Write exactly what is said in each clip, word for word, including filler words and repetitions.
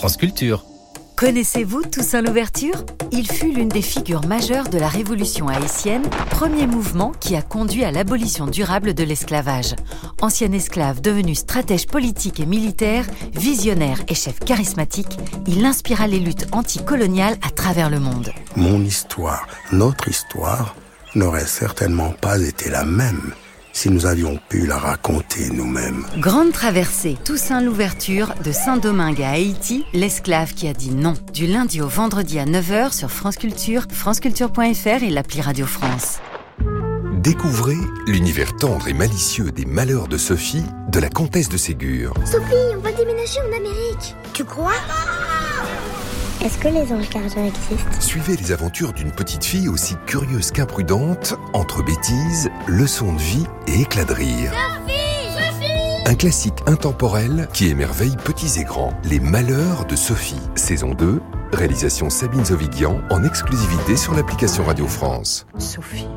France Culture. Connaissez-vous Toussaint Louverture ? Il fut l'une des figures majeures de la Révolution haïtienne, premier mouvement qui a conduit à l'abolition durable de l'esclavage. Ancien esclave devenu stratège politique et militaire, visionnaire et chef charismatique, il inspira les luttes anticoloniales à travers le monde. Mon histoire, notre histoire, n'aurait certainement pas été la même si nous avions pu la raconter nous-mêmes. Grande traversée, Toussaint Louverture, de Saint-Domingue à Haïti, l'esclave qui a dit non. Du lundi au vendredi à neuf heures sur France Culture, franceculture point f r et l'appli Radio France. Découvrez l'univers tendre et malicieux des malheurs de Sophie, de la comtesse de Ségur. Sophie, on va déménager en Amérique. Tu crois ? Est-ce que les anges gardiens existent ? Suivez les aventures d'une petite fille aussi curieuse qu'imprudente, entre bêtises, leçons de vie et éclats de rire. Sophie ! Sophie ! Un classique intemporel qui émerveille petits et grands. Les malheurs de Sophie, saison deux, réalisation Sabine Zovidian, en exclusivité sur l'application Radio France. Sophie.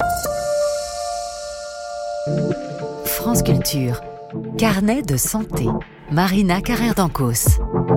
France Culture. Carnet de santé. Marina Carrère-Dancos.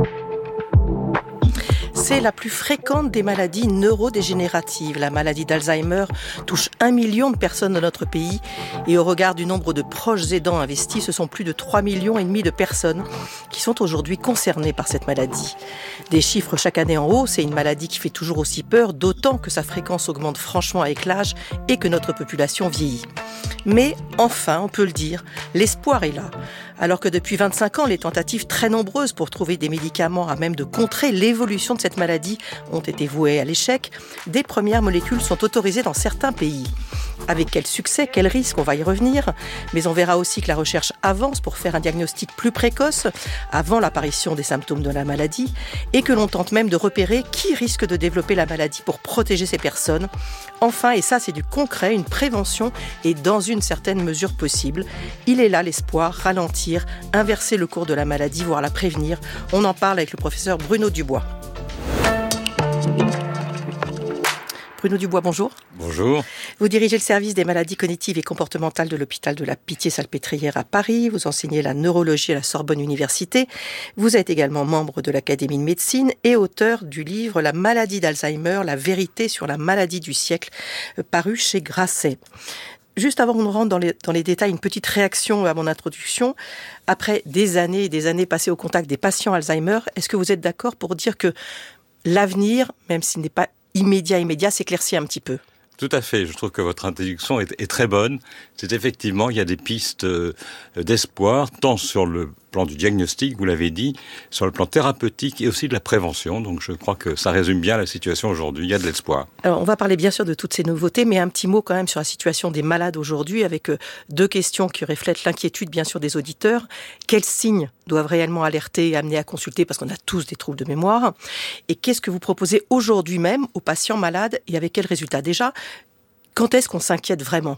C'est la plus fréquente des maladies neurodégénératives. La maladie d'Alzheimer touche un million de personnes dans notre pays et au regard du nombre de proches aidants investis, ce sont plus de trois millions et demi de personnes qui sont aujourd'hui concernées par cette maladie. Des chiffres chaque année en hausse, c'est une maladie qui fait toujours aussi peur, d'autant que sa fréquence augmente franchement avec l'âge et que notre population vieillit. Mais enfin, on peut le dire, l'espoir est là. Alors que depuis vingt-cinq ans, les tentatives très nombreuses pour trouver des médicaments à même de contrer l'évolution de cette maladie ont été vouées à l'échec, des premières molécules sont autorisées dans certains pays. Avec quel succès, quel risque, on va y revenir. Mais on verra aussi que la recherche avance pour faire un diagnostic plus précoce, avant l'apparition des symptômes de la maladie, et que l'on tente même de repérer qui risque de développer la maladie pour protéger ces personnes. Enfin, et ça c'est du concret, une prévention est dans une certaine mesure possible. Il est là l'espoir, ralentir, inverser le cours de la maladie, voire la prévenir. On en parle avec le professeur Bruno Dubois. Bruno Dubois, bonjour. Bonjour. Vous dirigez le service des maladies cognitives et comportementales de l'hôpital de la Pitié-Salpêtrière à Paris. Vous enseignez la neurologie à la Sorbonne Université. Vous êtes également membre de l'Académie de médecine et auteur du livre La maladie d'Alzheimer, la vérité sur la maladie du siècle, paru chez Grasset. Juste avant qu'on rentre dans les, dans les détails, une petite réaction à mon introduction. Après des années et des années passées au contact des patients Alzheimer, est-ce que vous êtes d'accord pour dire que l'avenir, même s'il n'est pas immédiat, immédiat, s'éclaircit un petit peu? Tout à fait. Je trouve que votre introduction est, est très bonne. C'est effectivement, il y a des pistes euh, d'espoir, tant sur le plan du diagnostic, vous l'avez dit, sur le plan thérapeutique et aussi de la prévention. Donc je crois que ça résume bien la situation aujourd'hui. Il y a de l'espoir. Alors on va parler bien sûr de toutes ces nouveautés, mais un petit mot quand même sur la situation des malades aujourd'hui, avec euh, deux questions qui reflètent l'inquiétude bien sûr des auditeurs. Quels signes doivent réellement alerter et amener à consulter, parce qu'on a tous des troubles de mémoire? Et qu'est-ce que vous proposez aujourd'hui même aux patients malades et avec quels résultats? Déjà, quand est-ce qu'on s'inquiète vraiment?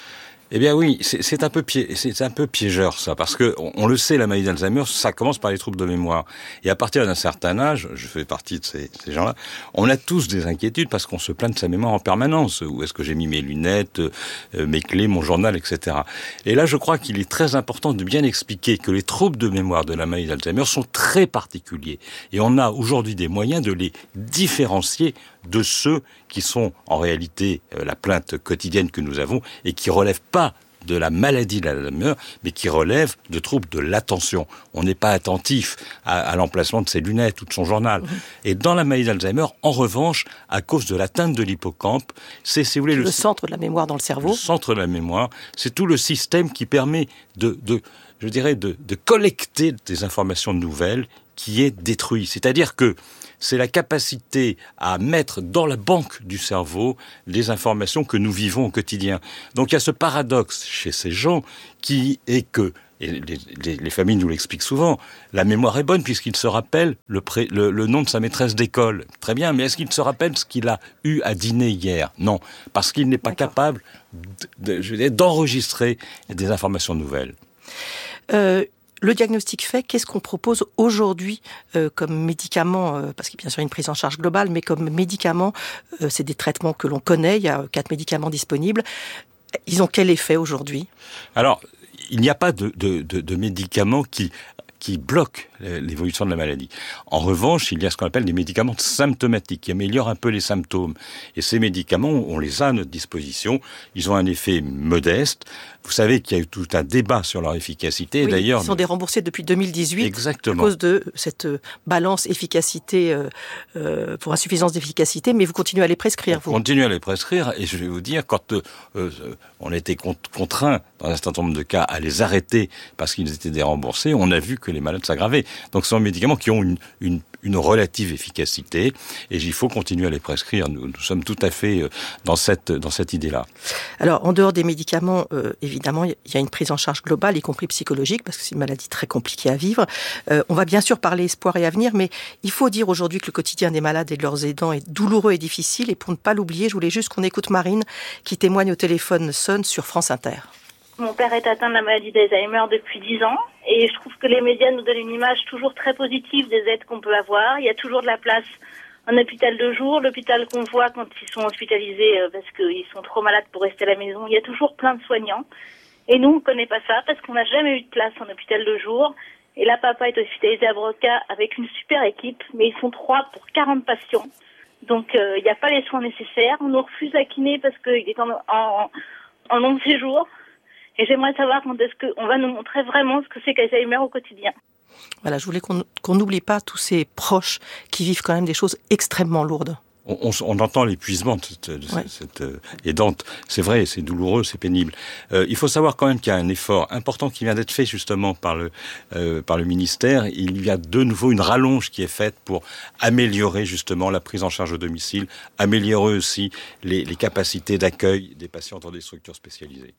Eh bien oui, c'est, c'est un peu pié, c'est un peu piégeur ça, parce que on, on le sait, la maladie d'Alzheimer, ça commence par les troubles de mémoire. Et à partir d'un certain âge, je fais partie de ces, ces gens-là, on a tous des inquiétudes parce qu'on se plaint de sa mémoire en permanence. Où est-ce que j'ai mis mes lunettes, euh, mes clés, mon journal, et cetera. Et là, je crois qu'il est très important de bien expliquer que les troubles de mémoire de la maladie d'Alzheimer sont très particuliers. Et on a aujourd'hui des moyens de les différencier de ceux qui sont en réalité euh, la plainte quotidienne que nous avons et qui relèvent pas de la maladie d'Alzheimer, mais qui relèvent de troubles de l'attention. On n'est pas attentif à, à l'emplacement de ses lunettes ou de son journal. Mmh. Et dans la maladie d'Alzheimer, en revanche, à cause de l'atteinte de l'hippocampe, c'est, si vous voulez, le, le centre de la mémoire dans le cerveau. Le centre de la mémoire, c'est tout le système qui permet de, de je dirais, de, de collecter des informations nouvelles qui est détruit. C'est-à-dire que c'est la capacité à mettre dans la banque du cerveau les informations que nous vivons au quotidien. Donc il y a ce paradoxe chez ces gens qui est que, et les, les, les familles nous l'expliquent souvent, la mémoire est bonne puisqu'il se rappelle le, pré, le, le nom de sa maîtresse d'école. Très bien, mais est-ce qu'il se rappelle ce qu'il a eu à dîner hier? Non, parce qu'il n'est pas D'accord. capable de, de, je veux dire, d'enregistrer des informations nouvelles. Euh... Le diagnostic fait, qu'est-ce qu'on propose aujourd'hui euh, comme médicament, euh, parce qu'il y a bien sûr une prise en charge globale, mais comme médicament, euh, c'est des traitements que l'on connaît, il y a quatre médicaments disponibles. Ils ont quel effet aujourd'hui? Alors, il n'y a pas de, de, de, de médicaments qui qui bloquent l'évolution de la maladie. En revanche, il y a ce qu'on appelle des médicaments symptomatiques qui améliorent un peu les symptômes. Et ces médicaments, on les a à notre disposition. Ils ont un effet modeste. Vous savez qu'il y a eu tout un débat sur leur efficacité. Oui, d'ailleurs, ils sont déremboursés depuis deux mille dix-huit. Exactement. À cause de cette balance efficacité euh, euh, pour insuffisance d'efficacité. Mais vous continuez à les prescrire, vous. On continue à les prescrire. Et je vais vous dire, quand euh, euh, on a été contraint, dans un certain nombre de cas, à les arrêter parce qu'ils étaient déremboursés, on a vu que les malades s'aggravaient. Donc ce sont des médicaments qui ont une, une, une relative efficacité et il faut continuer à les prescrire. Nous, nous sommes tout à fait dans cette, dans cette idée-là. Alors, en dehors des médicaments, euh, évidemment, il y a une prise en charge globale, y compris psychologique, parce que c'est une maladie très compliquée à vivre. Euh, on va bien sûr parler espoir et avenir, mais il faut dire aujourd'hui que le quotidien des malades et de leurs aidants est douloureux et difficile. Et pour ne pas l'oublier, je voulais juste qu'on écoute Marine, qui témoigne au téléphone Sonne sur France Inter. Mon père est atteint de la maladie d'Alzheimer depuis dix ans et je trouve que les médias nous donnent une image toujours très positive des aides qu'on peut avoir. Il y a toujours de la place en hôpital de jour, l'hôpital qu'on voit quand ils sont hospitalisés parce qu'ils sont trop malades pour rester à la maison. Il y a toujours plein de soignants et nous on ne connaît pas ça parce qu'on n'a jamais eu de place en hôpital de jour. Et là, papa est hospitalisé à Broca avec une super équipe, mais ils sont trois pour quarante patients. Donc euh, il n'y a pas les soins nécessaires. On nous refuse la kiné parce qu'il est en, en, en long séjour. Et j'aimerais savoir quand est-ce qu'on va nous montrer vraiment ce que c'est qu'Alzheimer au quotidien. Voilà, je voulais qu'on qu'on n'oublie pas tous ces proches qui vivent quand même des choses extrêmement lourdes. On, on, on entend l'épuisement de cette, de ouais. cette euh, aidante. C'est vrai, c'est douloureux, c'est pénible. Euh, il faut savoir quand même qu'il y a un effort important qui vient d'être fait justement par le, euh, par le ministère. Il y a de nouveau une rallonge qui est faite pour améliorer justement la prise en charge au domicile, améliorer aussi les, les capacités d'accueil des patients dans des structures spécialisées.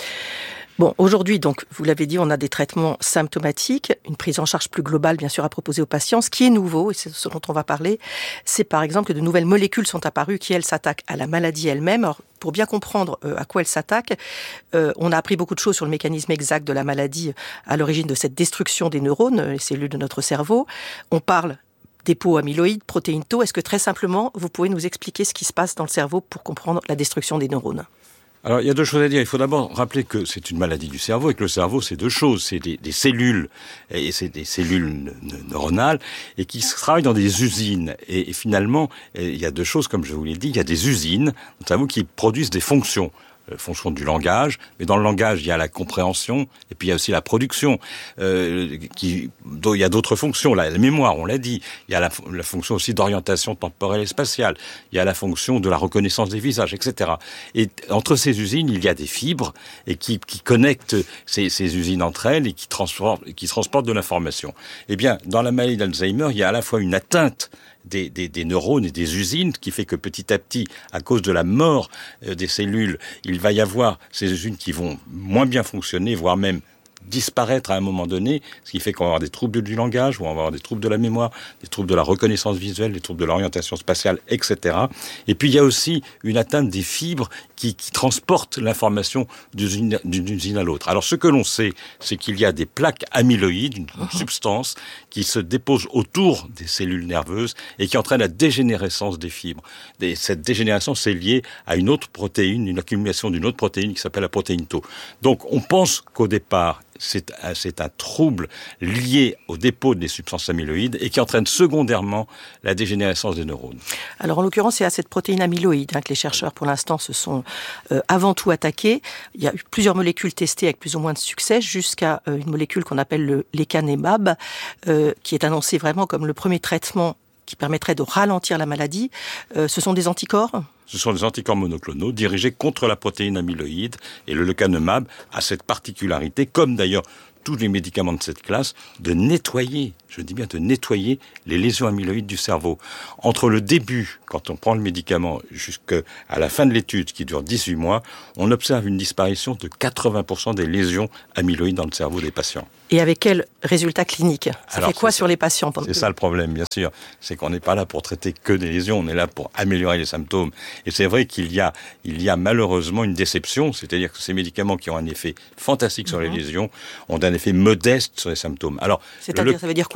Bon, aujourd'hui, donc, vous l'avez dit, on a des traitements symptomatiques, une prise en charge plus globale, bien sûr, à proposer aux patients. Ce qui est nouveau, et c'est ce dont on va parler, c'est par exemple que de nouvelles molécules sont apparues qui, elles, s'attaquent à la maladie elle-même. Alors, pour bien comprendre euh, à quoi elles s'attaquent, euh, on a appris beaucoup de choses sur le mécanisme exact de la maladie à l'origine de cette destruction des neurones, les cellules de notre cerveau. On parle dépôt amyloïde, protéines tau. Est-ce que très simplement, vous pouvez nous expliquer ce qui se passe dans le cerveau pour comprendre la destruction des neurones ? Alors, il y a deux choses à dire. Il faut d'abord rappeler que c'est une maladie du cerveau et que le cerveau, c'est deux choses. C'est des, des cellules, et c'est des cellules neuronales, et qui travaillent dans des usines. Et, et finalement, il y a deux choses, comme je vous l'ai dit. Il y a des usines, dans le cerveau, qui produisent des fonctions. Fonction du langage, mais dans le langage, il y a la compréhension, et puis il y a aussi la production, euh, qui, il y a d'autres fonctions, la, la mémoire, on l'a dit, il y a la, la fonction aussi d'orientation temporelle et spatiale, il y a la fonction de la reconnaissance des visages, et cetera. Et entre ces usines, il y a des fibres, et qui, qui connectent ces, ces usines entre elles, et qui transportent, qui transportent de l'information. Eh bien, dans la maladie d'Alzheimer, il y a à la fois une atteinte Des, des, des neurones et des usines, qui fait que petit à petit, à cause de la mort euh, des cellules, il va y avoir ces usines qui vont moins bien fonctionner, voire même disparaître à un moment donné, ce qui fait qu'on va avoir des troubles du langage, on va avoir des troubles de la mémoire, des troubles de la reconnaissance visuelle, des troubles de l'orientation spatiale, et cetera. Et puis il y a aussi une atteinte des fibres qui, qui transportent l'information d'une, d'une usine à l'autre. Alors ce que l'on sait, c'est qu'il y a des plaques amyloïdes, une, une substance qui se dépose autour des cellules nerveuses et qui entraîne la dégénérescence des fibres. Et cette dégénérescence est liée à une autre protéine, une accumulation d'une autre protéine qui s'appelle la protéine tau. Donc on pense qu'au départ, C'est un, c'est un trouble lié au dépôt des substances amyloïdes et qui entraîne secondairement la dégénérescence des neurones. Alors en l'occurrence, c'est à cette protéine amyloïde hein, que les chercheurs pour l'instant se sont euh, avant tout attaqués. Il y a eu plusieurs molécules testées avec plus ou moins de succès jusqu'à euh, une molécule qu'on appelle le lecanemab euh, qui est annoncée vraiment comme le premier traitement qui permettrait de ralentir la maladie. Euh, ce sont des anticorps ? Ce sont des anticorps monoclonaux dirigés contre la protéine amyloïde. Et le lecanemab a cette particularité, comme d'ailleurs tous les médicaments de cette classe, de nettoyer, je dis bien de nettoyer les lésions amyloïdes du cerveau. Entre le début, quand on prend le médicament, jusqu'à la fin de l'étude, qui dure dix-huit mois, on observe une disparition de quatre-vingts pour cent des lésions amyloïdes dans le cerveau des patients. Et avec quel résultat clinique ? Ça Alors, fait quoi sur les patients ? C'est que... ça le problème, bien sûr. C'est qu'on n'est pas là pour traiter que des lésions, on est là pour améliorer les symptômes. Et c'est vrai qu'il y a, il y a malheureusement une déception, c'est-à-dire que ces médicaments qui ont un effet fantastique sur mm-hmm. les lésions ont un effet modeste sur les symptômes. Alors, c'est-à-dire, le... ça veut dire quoi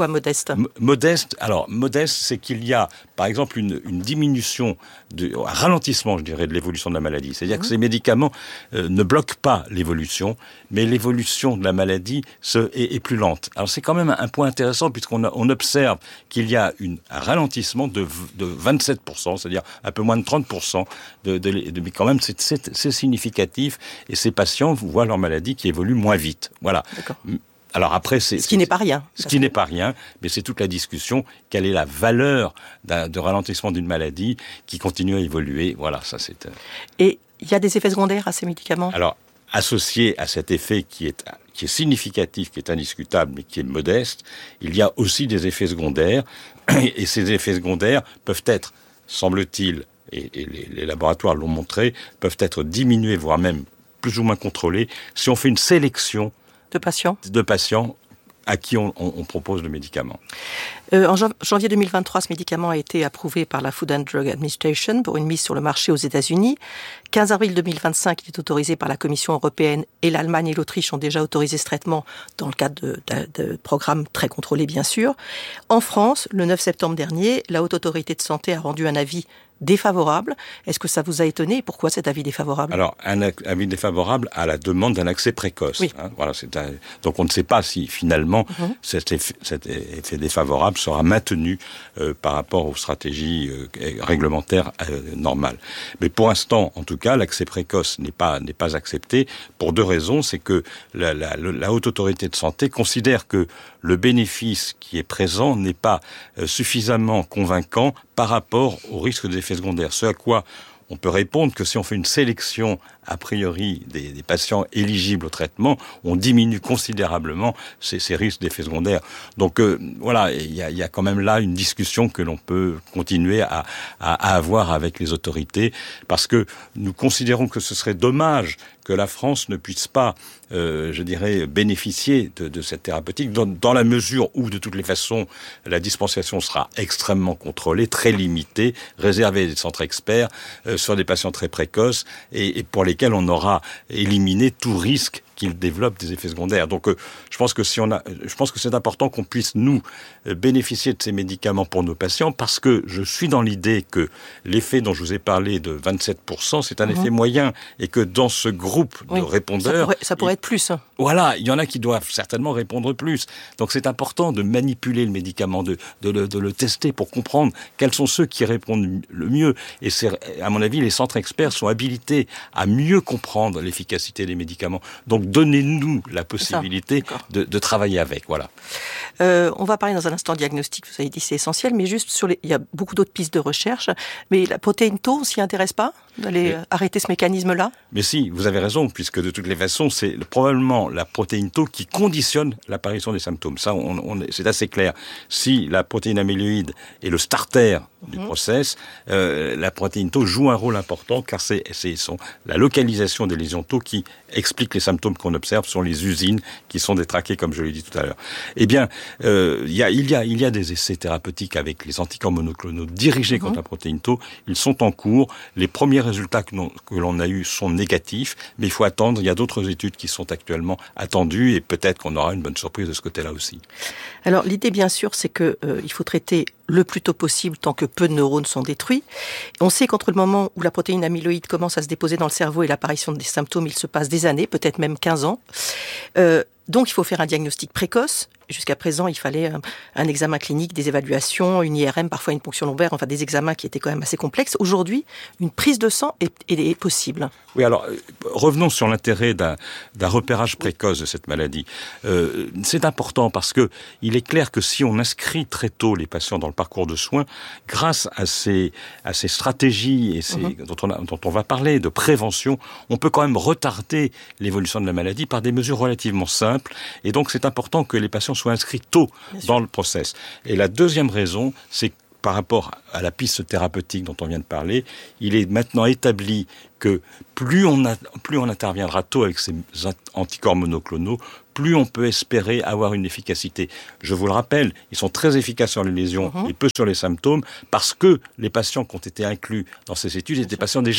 quoi modeste ? M- Modeste, alors modeste, c'est qu'il y a, par exemple, une, une diminution, de, un ralentissement, je dirais, de l'évolution de la maladie. C'est-à-dire mmh. que ces médicaments euh, ne bloquent pas l'évolution, mais l'évolution de la maladie se, est, est plus lente. Alors c'est quand même un point intéressant, puisqu'on a, on observe qu'il y a une, un ralentissement de, de vingt-sept pour cent, c'est-à-dire un peu moins de trente pour cent, de, de, de, mais quand même c'est, c'est, c'est significatif, et ces patients voient leur maladie qui évolue moins vite. Voilà. D'accord. Alors après, c'est, ce qui n'est pas rien. Ce qui n'est pas rien, mais c'est toute la discussion. Quelle est la valeur d'un, de ralentissement d'une maladie qui continue à évoluer ? Voilà, ça c'est... Et il y a des effets secondaires à ces médicaments ? Alors, associé à cet effet qui est, qui est significatif, qui est indiscutable, mais qui est modeste, il y a aussi des effets secondaires. Et ces effets secondaires peuvent être, semble-t-il, et, et les, les laboratoires l'ont montré, peuvent être diminués, voire même plus ou moins contrôlés, si on fait une sélection de patients, de patients à qui on, on, on propose le médicament. Euh, en janvier deux mille vingt-trois, ce médicament a été approuvé par la Food and Drug Administration pour une mise sur le marché aux États-Unis. quinze avril deux mille vingt-cinq, il est autorisé par la Commission européenne, et l'Allemagne et l'Autriche ont déjà autorisé ce traitement dans le cadre de, de, de programmes très contrôlés, bien sûr. En France, le neuf septembre dernier, la Haute Autorité de Santé a rendu un avis défavorable. Est-ce que ça vous a étonné ? Pourquoi cet avis défavorable ? Alors, un avis défavorable à la demande d'un accès précoce. Oui. Hein, voilà, c'est un... Donc, on ne sait pas si, finalement, mm-hmm. cet, effet, cet effet défavorable sera maintenu euh, par rapport aux stratégies euh, réglementaires euh, normales. Mais pour l'instant, en tout cas, l'accès précoce n'est pas, n'est pas accepté pour deux raisons. C'est que la, la, la Haute Autorité de Santé considère que le bénéfice qui est présent n'est pas euh, suffisamment convaincant par rapport au risque des effets secondaires. Ce à quoi on peut répondre que si on fait une sélection a priori des, des patients éligibles au traitement, on diminue considérablement ces, ces risques d'effets secondaires. Donc euh, voilà, il y a, y a quand même là une discussion que l'on peut continuer à, à, à avoir avec les autorités, parce que nous considérons que ce serait dommage que la France ne puisse pas, euh, je dirais, bénéficier de, de cette thérapeutique, dans, dans la mesure où, de toutes les façons, la dispensation sera extrêmement contrôlée, très limitée, réservée à des centres experts, euh, sur des patients très précoces, et, et pour lesquels on aura éliminé tout risque qu'ils développent des effets secondaires. Donc, euh, je pense que si on a, je pense que c'est important qu'on puisse nous euh, bénéficier de ces médicaments pour nos patients, parce que je suis dans l'idée que l'effet dont je vous ai parlé de vingt-sept pour cent, c'est un mmh. effet moyen, et que dans ce groupe oui, de répondeurs, ça pourrait, ça pourrait il, être plus. Hein. Voilà, il y en a qui doivent certainement répondre plus. Donc, c'est important de manipuler le médicament, de, de, le, de le tester pour comprendre quels sont ceux qui répondent le mieux. Et c'est, à mon avis, les centres experts sont habilités à mieux comprendre l'efficacité des médicaments. Donc, donnez-nous la possibilité de, de travailler avec. Voilà. Euh, on va parler dans un instant diagnostic, vous avez dit c'est essentiel, mais juste sur les, il y a beaucoup d'autres pistes de recherche. Mais la protéine tau, on s'y intéresse pas d'aller mais, arrêter ce mécanisme-là ? Mais si, vous avez raison, puisque de toutes les façons, c'est probablement la protéine tau qui conditionne l'apparition des symptômes. Ça, on, on, c'est assez clair. Si la protéine amyloïde est le starter mmh. du process, euh, la protéine tau joue un rôle important, car c'est, c'est son, la localisation des lésions tau qui explique les symptômes qu'on observe sur les usines qui sont détraquées, comme je l'ai dit tout à l'heure. Eh bien, euh, y a, il, y a, il y a des essais thérapeutiques avec les anticorps monoclonaux dirigés mmh. contre la protéine tau. Ils sont en cours. Les premiers résultats que, que l'on a eus sont négatifs, mais il faut attendre. Il y a d'autres études qui sont actuellement attendues, et peut-être qu'on aura une bonne surprise de ce côté-là aussi. Alors, l'idée, bien sûr, c'est que euh, il faut traiter le plus tôt possible tant que peu de neurones sont détruits. On sait qu'entre le moment où la protéine amyloïde commence à se déposer dans le cerveau et l'apparition des symptômes, il se passe des années, peut-être même quinze ans. Euh, donc, il faut faire un diagnostic précoce. Jusqu'à présent, il fallait un, un examen clinique, des évaluations, une I R M, parfois une ponction lombaire, enfin des examens qui étaient quand même assez complexes. Aujourd'hui, une prise de sang est, est, est possible. Oui, alors, revenons sur l'intérêt d'un, d'un repérage précoce de cette maladie. Euh, c'est important parce que il est clair que si on inscrit très tôt les patients dans le parcours de soins, grâce à ces, à ces stratégies et ces, mm-hmm. dont, on a, dont on va parler, de prévention, on peut quand même retarder l'évolution de la maladie par des mesures relativement simples. Et donc, c'est important que les patients soient inscrits tôt dans le process. Et la deuxième raison, c'est que par rapport à la piste thérapeutique dont on vient de parler, il est maintenant établi que plus on, a, plus on interviendra tôt avec ces anticorps monoclonaux, plus on peut espérer avoir une efficacité. Je vous le rappelle, ils sont très efficaces sur les lésions mmh. et peu sur les symptômes, parce que les patients qui ont été inclus dans ces études étaient des patients déjà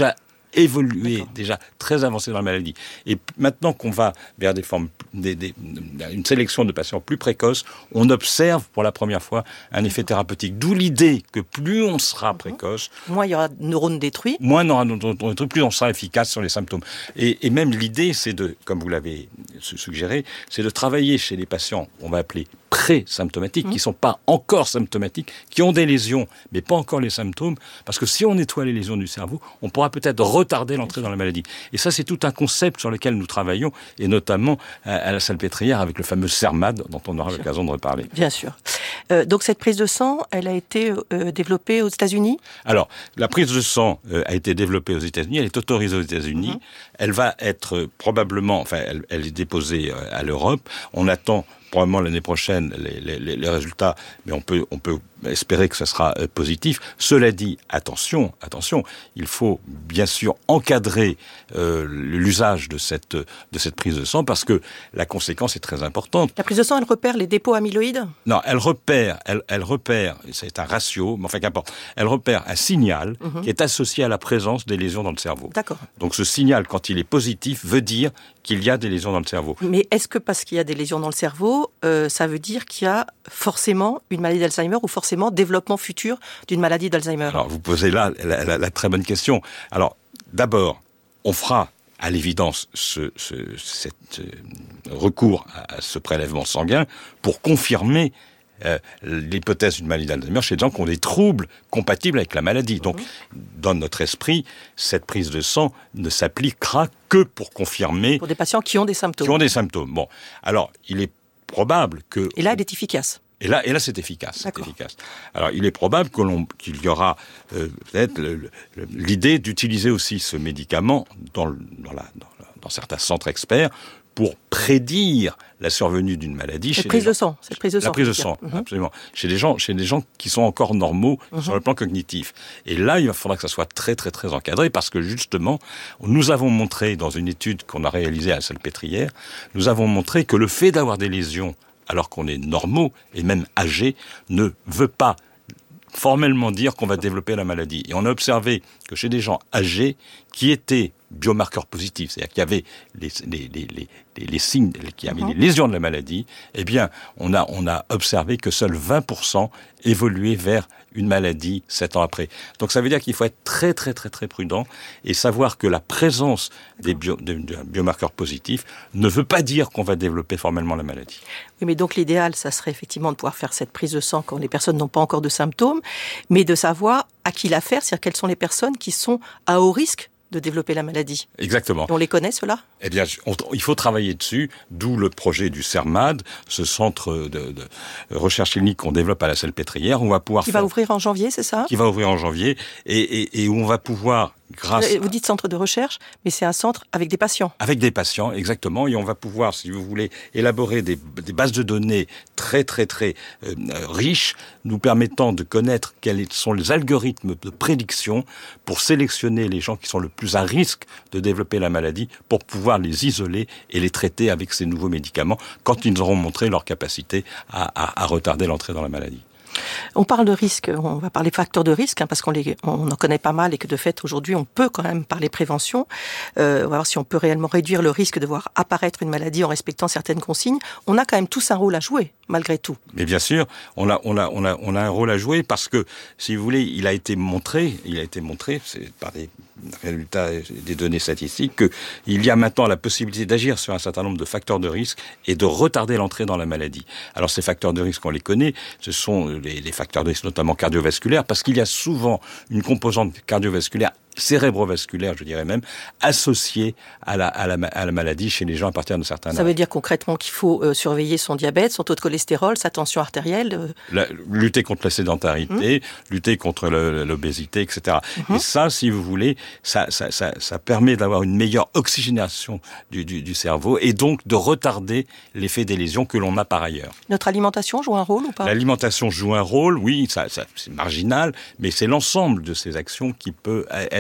évolué, D'accord. déjà très avancé dans la maladie. Et maintenant qu'on va vers des formes, des, des, une sélection de patients plus précoces, on observe pour la première fois un effet thérapeutique. D'où l'idée que plus on sera précoce, Moins il y aura de neurones détruits. moins on aura de neurones détruits, plus on sera efficace sur les symptômes. Et, et même l'idée, c'est de, comme vous l'avez suggéré, c'est de travailler chez les patients, on va appeler pré-symptomatiques, mmh. qui ne sont pas encore symptomatiques, qui ont des lésions, mais pas encore les symptômes, parce que si on nettoie les lésions du cerveau, on pourra peut-être retarder l'entrée dans la maladie. Et ça, c'est tout un concept sur lequel nous travaillons, et notamment à, à la Salpêtrière, avec le fameux CERMAD, dont on aura l'occasion de reparler. Bien sûr. Euh, donc cette prise de sang, elle a été euh, développée aux États-Unis ? Alors, la prise de sang euh, a été développée aux États-Unis, elle est autorisée aux États-Unis, mmh. elle va être euh, probablement, enfin, elle, elle est déposée euh, à l'Europe, on attend probablement l'année prochaine les, les, les résultats, mais on peut, on peut espérer que ça sera euh, positif. Cela dit, attention, attention, il faut bien sûr encadrer euh, l'usage de cette, de cette prise de sang parce que la conséquence est très importante. La prise de sang, elle repère les dépôts amyloïdes ? Non, elle repère, elle, elle repère, c'est un ratio, mais enfin qu'importe, elle repère un signal mmh. qui est associé à la présence des lésions dans le cerveau. D'accord. Donc ce signal, quand il est positif, veut dire qu'il y a des lésions dans le cerveau. Mais est-ce que parce qu'il y a des lésions dans le cerveau, euh, ça veut dire qu'il y a forcément une maladie d'Alzheimer ou forcément développement futur d'une maladie d'Alzheimer ? Alors, vous posez là la, la, la très bonne question. Alors, d'abord, on fera à l'évidence ce, ce cet, euh, recours à, à ce prélèvement sanguin pour confirmer Euh, l'hypothèse d'une maladie d'Alzheimer chez des gens qui ont des troubles compatibles avec la maladie. Donc, mmh. dans notre esprit, cette prise de sang ne s'appliquera que pour confirmer... Pour des patients qui ont des symptômes. Qui ont des symptômes. Bon, alors, il est probable que... Et là, elle est efficace. Et là, et là, c'est efficace. C'est efficace. Alors, il est probable que l'on, qu'il y aura euh, peut-être le, le, l'idée d'utiliser aussi ce médicament dans, le, dans, la, dans, la, dans certains centres experts pour prédire la survenue d'une maladie cette chez prise les gens. de sang, cette prise de sang. La prise de sang, mmh. absolument. Chez des gens, chez des gens qui sont encore normaux mmh. sur le plan cognitif. Et là, il faudra que ça soit très, très, très encadré parce que justement, nous avons montré dans une étude qu'on a réalisée à la Salpêtrière, nous avons montré que le fait d'avoir des lésions alors qu'on est normaux et même âgés ne veut pas formellement dire qu'on va développer la maladie. Et on a observé que chez des gens âgés qui étaient biomarqueurs positifs, c'est-à-dire qu'il y avait les, les, les, les, les, les signes, qu'il y avait les lésions de la maladie, eh bien, on a, on a observé que seuls vingt pour cent évoluaient vers une maladie sept ans après. Donc ça veut dire qu'il faut être très, très, très, très prudent et savoir que la présence des bio, de, de biomarqueurs positifs ne veut pas dire qu'on va développer formellement la maladie. Oui, mais donc l'idéal, ça serait effectivement de pouvoir faire cette prise de sang quand les personnes n'ont pas encore de symptômes, mais de savoir à qui la faire, c'est-à-dire quelles sont les personnes qui sont à haut risque de développer la maladie. Exactement. Et on les connaît, ceux-là ? Eh bien, on, il faut travailler dessus, d'où le projet du CERMAD, ce centre de, de recherche clinique qu'on développe à la Salpêtrière. On va pouvoir qui faire, va ouvrir en janvier, c'est ça ? Qui va ouvrir en janvier, et, et, et où on va pouvoir, grâce... Vous dites centre de recherche, mais c'est un centre avec des patients. Avec des patients, exactement, et on va pouvoir, si vous voulez, élaborer des, des bases de données très, très, très euh, riches, nous permettant de connaître quels sont les algorithmes de prédiction pour sélectionner les gens qui sont le plus à risque de développer la maladie, pour pouvoir les isoler et les traiter avec ces nouveaux médicaments quand ils auront montré leur capacité à, à, à retarder l'entrée dans la maladie. On parle de risque, on va parler facteurs de risque, hein, parce qu'on les, on en connaît pas mal et que de fait aujourd'hui on peut quand même parler prévention. Euh, on va voir si on peut réellement réduire le risque de voir apparaître une maladie en respectant certaines consignes. On a quand même tous un rôle à jouer, malgré tout. Mais bien sûr, on a, on a, on a, on a un rôle à jouer parce que, si vous voulez, il a été montré, il a été montré, c'est par des résultats, des données statistiques, qu'il y a maintenant la possibilité d'agir sur un certain nombre de facteurs de risque et de retarder l'entrée dans la maladie. Alors ces facteurs de risque, on les connaît, ce sont les, les facteurs de risque notamment cardiovasculaires, parce qu'il y a souvent une composante cardiovasculaire cérébrovasculaire, je dirais même, associée à la, à, la, à la maladie chez les gens à partir d'un certain âge. Ça veut dire concrètement qu'il faut euh, surveiller son diabète, son taux de cholestérol, sa tension artérielle euh... la, lutter contre la sédentarité, mmh. lutter contre le, l'obésité, et cetera. Mmh. Et ça, si vous voulez, ça, ça, ça, ça permet d'avoir une meilleure oxygénation du, du, du cerveau et donc de retarder l'effet des lésions que l'on a par ailleurs. Notre alimentation joue un rôle ou pas ? L'alimentation joue un rôle, oui, ça, ça, c'est marginal, mais c'est l'ensemble de ces actions qui peut être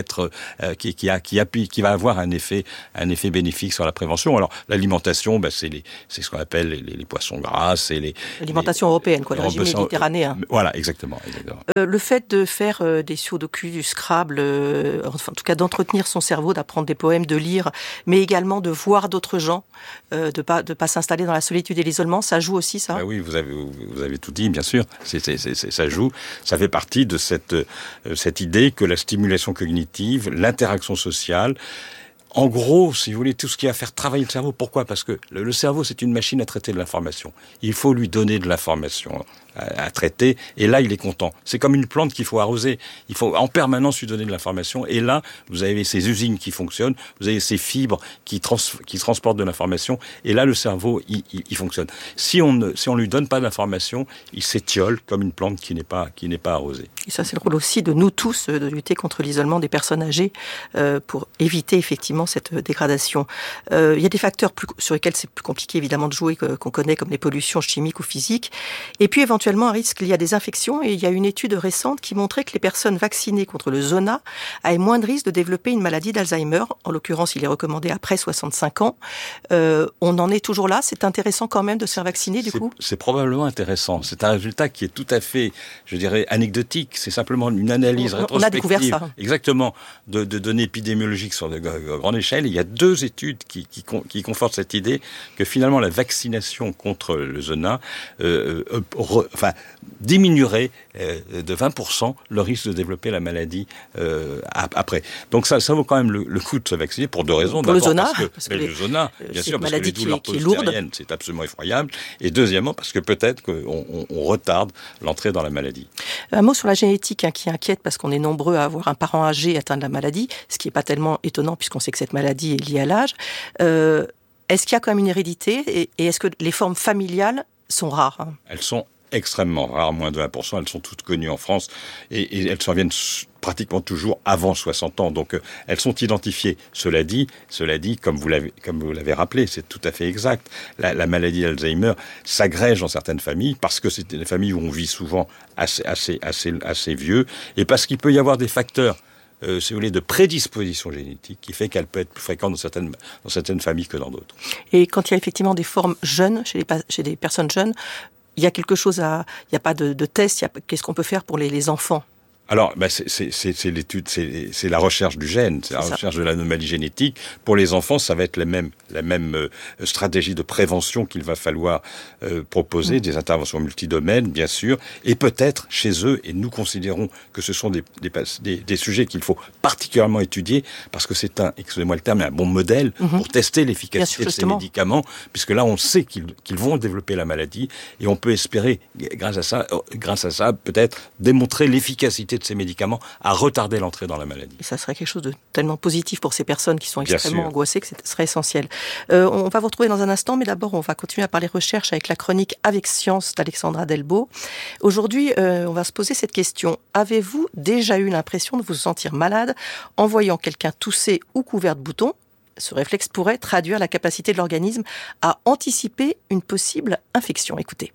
être, euh, qui, qui, a, qui, appuie, qui va avoir un effet, un effet bénéfique sur la prévention. Alors l'alimentation, ben, c'est, les, c'est ce qu'on appelle les, les poissons gras, c'est les l'alimentation les, européenne, quoi, le régime méditerranéen. Euh, voilà, exactement. exactement. Euh, le fait de faire euh, des sudoku, du Scrabble, euh, enfin, en tout cas d'entretenir son cerveau, d'apprendre des poèmes, de lire, mais également de voir d'autres gens, euh, de pas de pas s'installer dans la solitude et l'isolement, ça joue aussi, ça. Ben oui, vous avez vous avez tout dit, bien sûr. C'est, c'est, c'est, c'est, ça joue. Ça fait partie de cette euh, cette idée que la stimulation cognitive, l'interaction sociale. En gros, si vous voulez, tout ce qui va faire travailler le cerveau. Pourquoi ? Parce que le, le cerveau, c'est une machine à traiter de l'information. Il faut lui donner de l'information à, à traiter, et là, il est content. C'est comme une plante qu'il faut arroser. Il faut en permanence lui donner de l'information, et là, vous avez ces usines qui fonctionnent, vous avez ces fibres qui, trans, qui transportent de l'information, et là, le cerveau, il, il, il fonctionne. Si on ne, si on lui donne pas d'information, il s'étiole comme une plante qui n'est pas, qui n'est pas arrosée. Et ça, c'est le rôle aussi de nous tous, de lutter contre l'isolement des personnes âgées, euh, pour éviter effectivement cette dégradation. Euh, il y a des facteurs plus, sur lesquels c'est plus compliqué évidemment de jouer, que, qu'on connaît, comme les pollutions chimiques ou physiques. Et puis éventuellement un risque, il y a des infections, et il y a une étude récente qui montrait que les personnes vaccinées contre le zona avaient moins de risque de développer une maladie d'Alzheimer. En l'occurrence, il est recommandé après soixante-cinq ans. Euh, on en est toujours là. C'est intéressant quand même de se faire vacciner du c'est, coup. C'est probablement intéressant. C'est un résultat qui est tout à fait, je dirais, anecdotique. C'est simplement une analyse on, rétrospective. On a découvert ça. Exactement. De, de données épidémiologiques sur de grande échelle. Il y a deux études qui, qui, qui confortent cette idée que finalement la vaccination contre le zona euh, euh, re, enfin, diminuerait euh, de vingt pour cent le risque de développer la maladie euh, après. Donc ça, ça vaut quand même le, le coup de se vacciner pour deux raisons. Pour D'abord le zona, parce que, parce que le les, zona, bien sûr, parce que les douleurs post-stériennes, c'est absolument effroyable. Et deuxièmement, parce que peut-être qu'on on, on retarde l'entrée dans la maladie. Un mot sur la génétique hein, qui inquiète parce qu'on est nombreux à avoir un parent âgé atteint de la maladie, ce qui n'est pas tellement étonnant puisqu'on sait que cette maladie est liée à l'âge. Euh, est-ce qu'il y a quand même une hérédité et, et est-ce que les formes familiales sont rares hein ? Elles sont extrêmement rares, moins de un pour cent. Elles sont toutes connues en France et, et elles surviennent pratiquement toujours avant soixante ans. Donc, euh, elles sont identifiées. Cela dit, cela dit, comme vous l'avez, comme vous l'avez rappelé, c'est tout à fait exact. La, la maladie d'Alzheimer s'agrège dans certaines familles parce que c'est des familles où on vit souvent assez, assez, assez, assez vieux et parce qu'il peut y avoir des facteurs Euh, si vous voulez, de prédisposition génétique qui fait qu'elle peut être plus fréquente dans certaines, dans certaines familles que dans d'autres. Et quand il y a effectivement des formes jeunes, chez les, chez des personnes jeunes, il y a quelque chose à... Il n'y a pas de, de test, il y a, qu'est-ce qu'on peut faire pour les, les enfants ? Alors, ben c'est, c'est, c'est, c'est l'étude, c'est, c'est la recherche du gène, c'est, c'est la ça. recherche de l'anomalie génétique. Pour les enfants, ça va être la même, la même euh, stratégie de prévention qu'il va falloir euh, proposer, mmh. des interventions multidomaines, bien sûr, et peut-être chez eux, et nous considérons que ce sont des, des, des, des sujets qu'il faut particulièrement étudier, parce que c'est un, excusez-moi le terme, un bon modèle mmh. pour tester l'efficacité sûr, de ces médicaments, puisque là, on sait qu'ils, qu'ils vont développer la maladie, et on peut espérer, grâce à ça, grâce à ça, peut-être démontrer l'efficacité de ces médicaments à retarder l'entrée dans la maladie. Et ça serait quelque chose de tellement positif pour ces personnes qui sont extrêmement angoissées que ce serait essentiel. Euh, on va vous retrouver dans un instant, mais d'abord on va continuer à parler recherche avec la chronique Avec Science d'Alexandra Delbo. Aujourd'hui, euh, on va se poser cette question. Avez-vous déjà eu l'impression de vous sentir malade en voyant quelqu'un tousser ou couvert de boutons ? Ce réflexe pourrait traduire la capacité de l'organisme à anticiper une possible infection. Écoutez.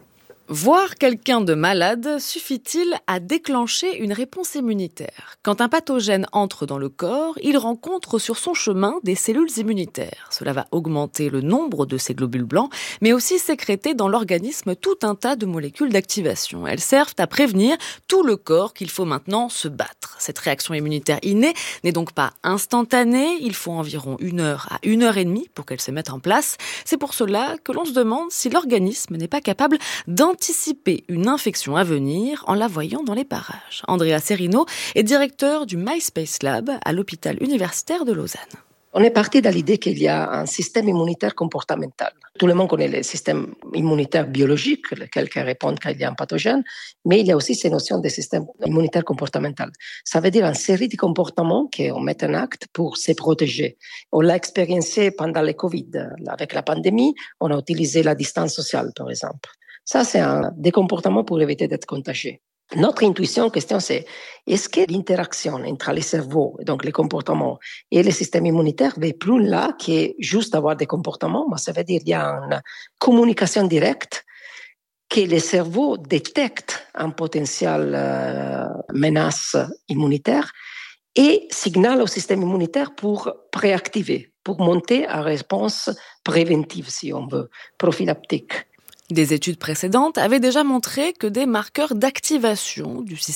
Voir quelqu'un de malade suffit-il à déclencher une réponse immunitaire ? Quand un pathogène entre dans le corps, il rencontre sur son chemin des cellules immunitaires. Cela va augmenter le nombre de ces globules blancs, mais aussi sécréter dans l'organisme tout un tas de molécules d'activation. Elles servent à prévenir tout le corps qu'il faut maintenant se battre. Cette réaction immunitaire innée n'est donc pas instantanée, il faut environ une heure à une heure et demie pour qu'elle se mette en place. C'est pour cela que l'on se demande si l'organisme n'est pas capable d'anticiper anticiper une infection à venir en la voyant dans les parages. Andrea Serino est directeur du MySpace Lab à l'hôpital universitaire de Lausanne. On est parti de l'idée qu'il y a un système immunitaire comportemental. Tout le monde connaît le système immunitaire biologique, lequel répond qu'il y a un pathogène, mais il y a aussi ces notions de système immunitaire comportemental. Ça veut dire une série de comportements qu'on met en acte pour se protéger. On l'a expérimenté pendant le Covid. Avec la pandémie, on a utilisé la distance sociale, par exemple. Ça, c'est un des comportements pour éviter d'être contagié. Notre intuition, question, c'est est-ce que l'interaction entre les cerveaux, donc les comportements, et le système immunitaire va plus là que juste avoir des comportements, mais ça veut dire qu'il y a une communication directe que le cerveau détecte un potentiel euh, menace immunitaire et signale au système immunitaire pour préactiver, pour monter à réponse préventive, si on veut, prophylactique. Des études précédentes avaient déjà montré que des marqueurs d'activation du système